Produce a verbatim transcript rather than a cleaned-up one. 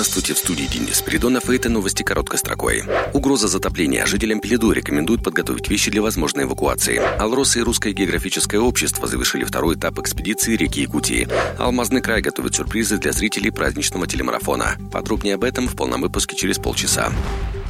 Здравствуйте, в студии Денис Спиридонов, и это новости короткой строкой. Угроза затопления. Жителям Пелиду рекомендуют подготовить вещи для возможной эвакуации. Алроса и Русское географическое общество завершили второй этап экспедиции реки Якутии. Алмазный край готовит сюрпризы для зрителей праздничного телемарафона. Подробнее об этом в полном выпуске через полчаса.